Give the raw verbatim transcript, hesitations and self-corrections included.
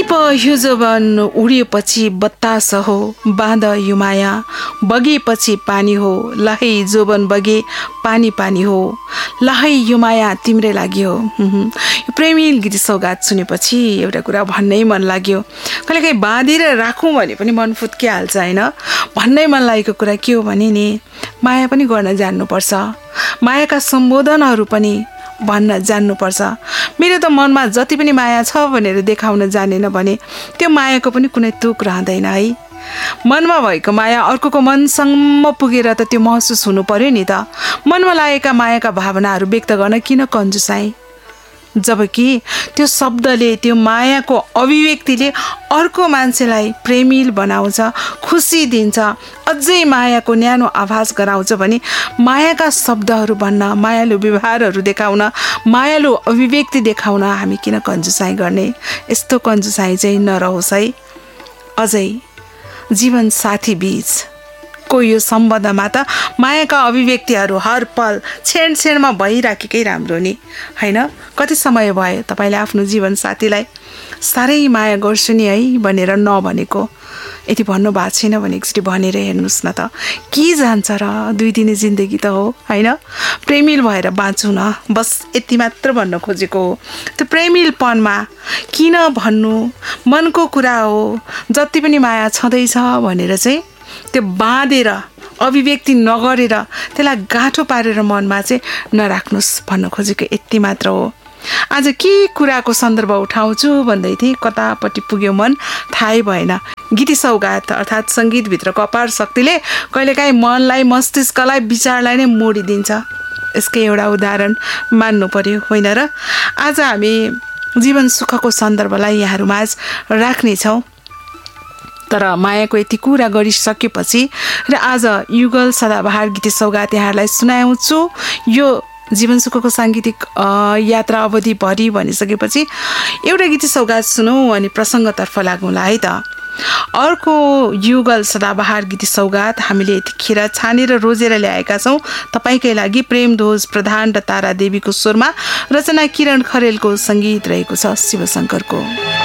Tip यो जवन उडिएपछि बतास हो, बाँध यो माया बगेपछि पानी हो, लहै जोबन बगे पानी पानी हो, लहै यो माया तिम्रै लाग्यो। यो प्रेमिल गीत सौगात सुनेपछि एउटा कुरा भन्नै मन लाग्यो। कहिलेकाहीँ बाँधेर राखौँ भने पनि मन फुत्किहाल्छ होइन। भन्नै मन लागेको कुरा के हो भने नि, माया पनि गर्न जान्नुपर्छ, मायाका सम्बोधनहरू पनि भन्न जान्नुपर्छ। मेरो त मनमा जति पनि माया छ भनेर देखाउन जानेन भने त्यो मायाको पनि कुनै तुक रहँदैन है। मनमा भएको माया अर्कोको मनसम्म पुगेर त त्यो महसुस हुनु पर्यो नि त। मनमा लागेका मायाका भावनाहरू व्यक्त गर्न किन कन्जुसाई, जबकि त्यो शब्दले, त्यो मायाको अभिव्यक्तिले अर्को मान्छेलाई प्रेमिल बनाउँछ, खुसी दिन्छ, अझै मायाको न्यानो आभास गराउँछ भने मायाका शब्दहरू भन्न, मायालु व्यवहारहरू देखाउन, मायालु अभिव्यक्ति देखाउन हामी किन कन्जुसाई गर्ने। यस्तो कन्जुसाई चाहिँ नरहोस् है। अझै जीवन साथी बीच को यो सम्बन्धमा त मायाका अभिव्यक्तिहरू हर पल क्षण क्षणमा भइराखेकै राम्रो नि होइन। कति समय भयो तपाईँले आफ्नो जीवन साथीलाई साह्रै माया गर्छु नि है भनेर नभनेको? यदि भन्नु भएको छैन भने एकचोटि भनेर हेर्नुहोस् न त, के जान्छ र, दुई दिने जिन्दगी त हो होइन। प्रेमिल भएर बाँचौँ न, बस यति मात्र भन्न खोजेको हो। त्यो प्रेमिलपनमा किन भन्नु, मनको कुरा हो, जति पनि माया छँदैछ भनेर चाहिँ त्यो बाँधेर अभिव्यक्ति नगरेर त्यसलाई गाँठो पारेर मनमा चाहिँ नराख्नुहोस् भन्न खोजेको यति मात्र हो। आज के कुराको सन्दर्भ उठाउँछु भन्दै थिएँ, कतापट्टि पुग्यो मन थाहै भएन। गीती सौगात अर्थात् सङ्गीतभित्रको अपार शक्तिले कहिलेकाहीँ मनलाई, मस्तिष्कलाई, विचारलाई नै मोडिदिन्छ। यसकै एउटा उदाहरण मान्नु पर्यो होइन र। आज हामी जीवन सुखको सन्दर्भलाई यहाँहरूमाझ राख्नेछौँ, तर मायाको यति कुरा गरिसकेपछि र आज युगल सदाबहार गीत सौगात यहाँहरूलाई सुनाउँछु। यो जीवन सुखको साङ्गीतिक यात्रा अवधिभरि भनिसकेपछि एउटा गीत सौगात सुनौँ अनि प्रसङ्गतर्फ लागौँला है त। अर्को युगल सदाबहार गीत सौगात हामीले यतिखेर छानेर रोजेर ल्याएका छौँ तपाईँकै लागि। प्रेमध्वज प्रधान र तारा देवीको स्वरमा, रचना किरण खरेलको सङ्गीत रहेको छ शिवशङ्करको।